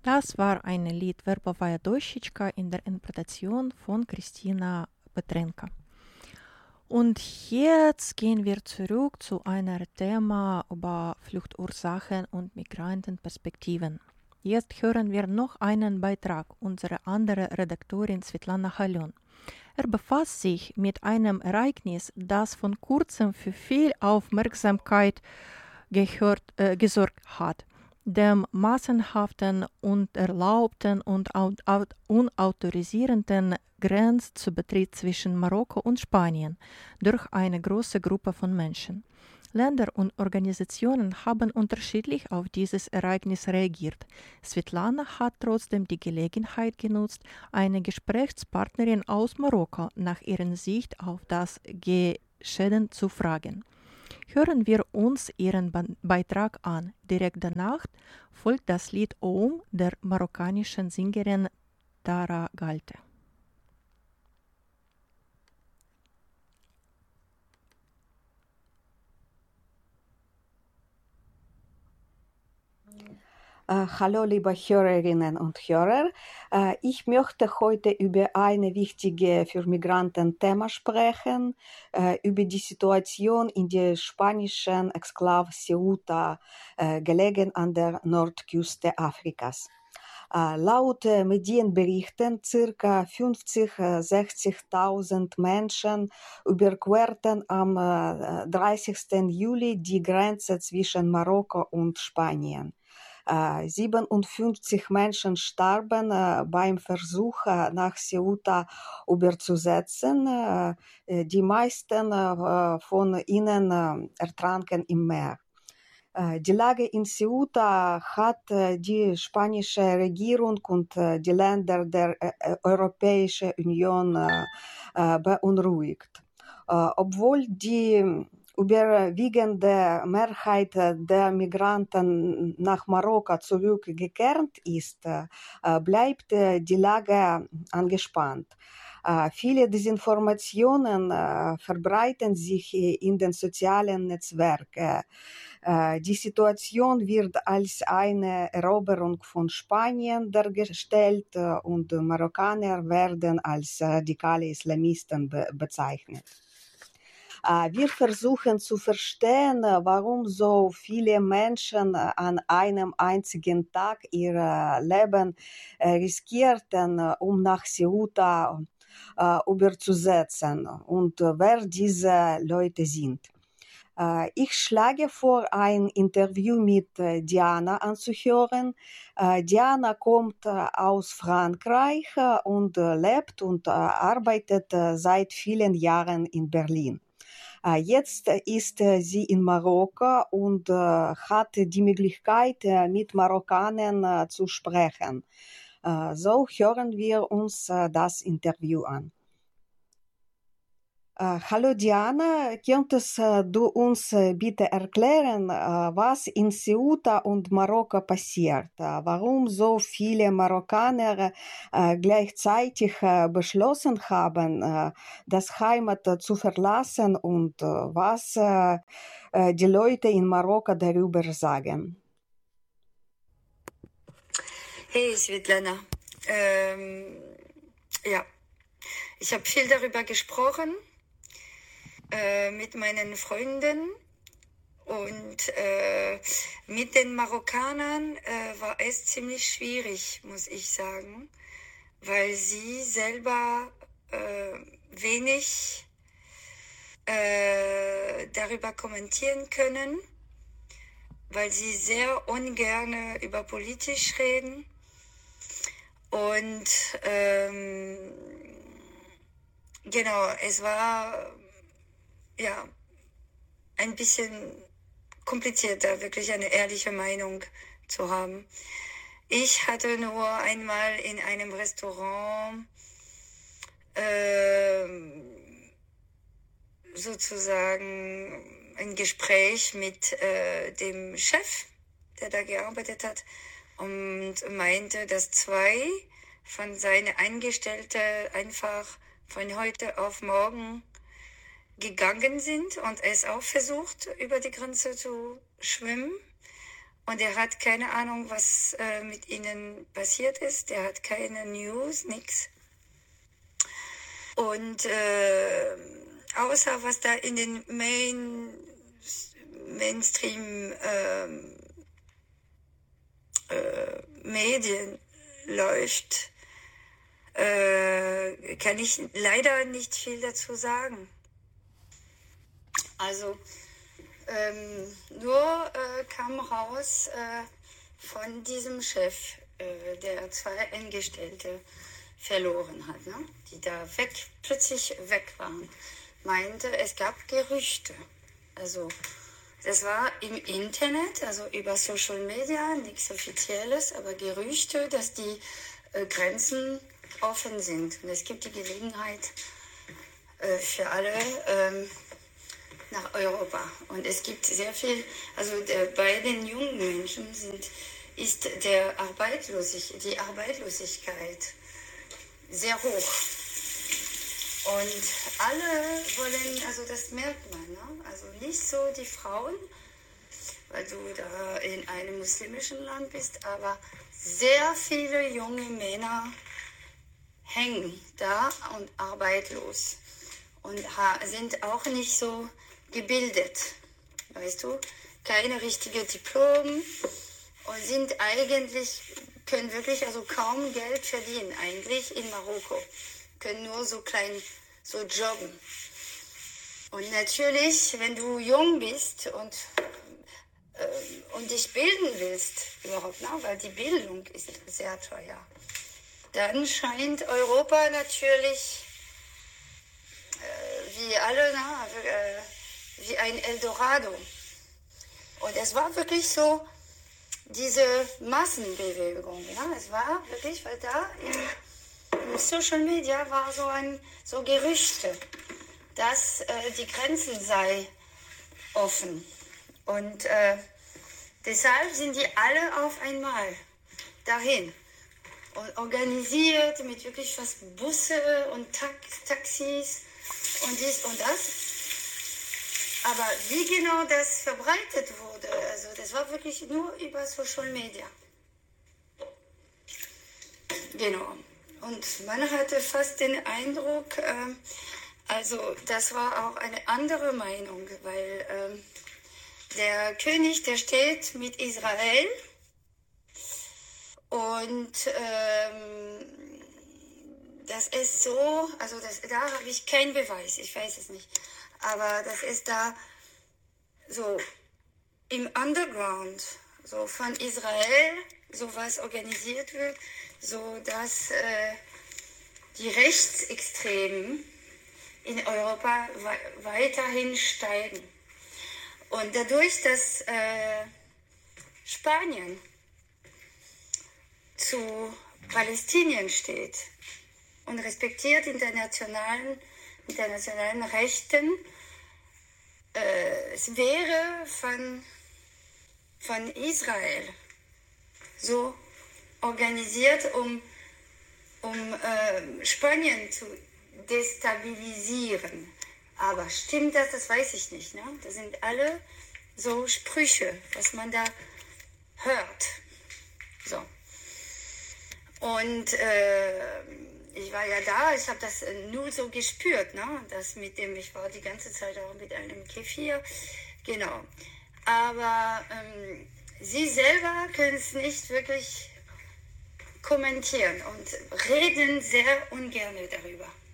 Das war ein Lied Verbovaya Doshichka in der Interpretation von Christina Petrenka. Und jetzt gehen wir zurück zu einem Thema über Fluchtursachen und Migrantenperspektiven. Jetzt hören wir noch einen Beitrag unserer anderen Redaktorin Svetlana Halon. Er befasst sich mit einem Ereignis, das vor kurzem für viel Aufmerksamkeit gesorgt hat, dem massenhaften, unerlaubten und unautorisierten Grenzzubetritt zwischen Marokko und Spanien durch eine große Gruppe von Menschen. Länder und Organisationen haben unterschiedlich auf dieses Ereignis reagiert. Svetlana hat trotzdem die Gelegenheit genutzt, eine Gesprächspartnerin aus Marokko nach ihrer Sicht auf das Geschehen zu fragen. Hören wir uns ihren Beitrag an. Direkt danach folgt das Lied Oum der marokkanischen Sängerin Tara Galte. Hallo, liebe Hörerinnen und Hörer. Ich möchte heute über ein wichtiges für Migranten Thema sprechen, über die Situation in der spanischen Exklave Ceuta, gelegen an der Nordküste Afrikas. Laut Medienberichten ca. 50.000-60.000 Menschen überquerten am 30. Juli die Grenze zwischen Marokko und Spanien. 57 Menschen starben beim Versuch, nach Ceuta überzusetzen. Die meisten von ihnen ertranken im Meer. Die Lage in Ceuta hat die spanische Regierung und die Länder der Europäischen Union beunruhigt. Obwohl die überwiegende Mehrheit der Migranten nach Marokko zurückgekehrt ist, bleibt die Lage angespannt. Viele Desinformationen verbreiten sich in den sozialen Netzwerken. Die Situation wird als eine Eroberung von Spanien dargestellt und Marokkaner werden als radikale Islamisten bezeichnet. Wir versuchen zu verstehen, warum so viele Menschen an einem einzigen Tag ihr Leben riskierten, um nach Ceuta überzusetzen und wer diese Leute sind. Ich schlage vor, ein Interview mit Diana anzuhören. Diana kommt aus Frankreich und lebt und arbeitet seit vielen Jahren in Berlin. Jetzt ist sie in Marokko und hat die Möglichkeit, mit Marokkanern zu sprechen. So hören wir uns das Interview an. Hallo Diana, könntest du uns bitte erklären, was in Ceuta und Marokko passiert? Warum so viele Marokkaner gleichzeitig beschlossen haben, das Heimat zu verlassen und was die Leute in Marokko darüber sagen? Hey Svetlana, ja, ich habe viel darüber gesprochen mit meinen Freunden und mit den Marokkanern war es ziemlich schwierig, muss ich sagen, weil sie selber wenig darüber kommentieren können, weil sie sehr ungern über politisch reden und genau, es war ja ein bisschen komplizierter, wirklich eine ehrliche Meinung zu haben. Ich hatte nur einmal in einem Restaurant sozusagen ein Gespräch mit dem Chef, der da gearbeitet hat, und meinte, dass 2 von seinen Angestellten einfach von heute auf morgen gegangen sind und es auch versucht, über die Grenze zu schwimmen. Und er hat keine Ahnung, was mit ihnen passiert ist. Der hat keine News, nix. Und außer was da in den Mainstream Medien läuft, kann ich leider nicht viel dazu sagen. Also nur kam raus von diesem Chef, der 2 Angestellte verloren hat, ne? Die da plötzlich weg waren, meinte, es gab Gerüchte. Also das war im Internet, also über Social Media, nichts Offizielles, aber Gerüchte, dass die Grenzen offen sind. Und es gibt die Gelegenheit für alle nach Europa. Und es gibt sehr viel, also bei den jungen Menschen ist die Arbeitslosigkeit sehr hoch. Und alle wollen, also das merkt man, ne? Also nicht so die Frauen, weil du da in einem muslimischen Land bist, aber sehr viele junge Männer hängen da und arbeitslos und sind auch nicht so gebildet, weißt du, keine richtige Diplom und können wirklich also kaum Geld verdienen eigentlich in Marokko, können nur so jobben. Und natürlich, wenn du jung bist und dich bilden willst überhaupt, ne, weil die Bildung ist sehr teuer, dann scheint Europa natürlich wie alle, wie ein Eldorado. Und es war wirklich so diese Massenbewegung. Ja? Es war wirklich, weil da in Social Media war so Gerüchte, dass die Grenzen sei offen. Und deshalb sind die alle auf einmal dahin. Und organisiert mit wirklich fast Busse und Taxis und dies und das. Aber wie genau das verbreitet wurde, also das war wirklich nur über Social Media. Genau. Und man hatte fast den Eindruck, also das war auch eine andere Meinung, weil der König, der steht mit Israel. Und das ist so, also da habe ich keinen Beweis, ich weiß es nicht. Aber das ist da so im Underground, so von Israel, sowas organisiert wird, so dass die Rechtsextremen in Europa weiterhin steigen. Und dadurch, dass Spanien zu Palästinien steht und respektiert internationalen Rechten, es wäre von Israel so organisiert, um Spanien zu destabilisieren. Aber stimmt das? Das weiß ich nicht. Ne? Das sind alle so Sprüche, was man da hört. So. Und ich war ja da, ich habe das nur so gespürt, ne? Ich war die ganze Zeit auch mit einem Kefir, genau. Aber sie selber können es nicht wirklich kommentieren und reden sehr ungern darüber.